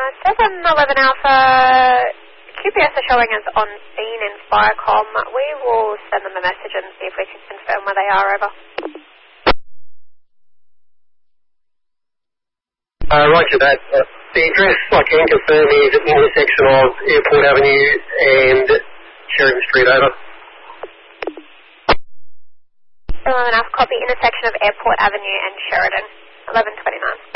711 Alpha, QPS are showing us on scene in Firecom. We will send them a message and see if we can confirm where they are, over. Roger that. The address I can confirm is at the intersection of Airport Avenue and Sheridan Street, over. 711 Alpha, copy, intersection of Airport Avenue and Sheridan, 1129.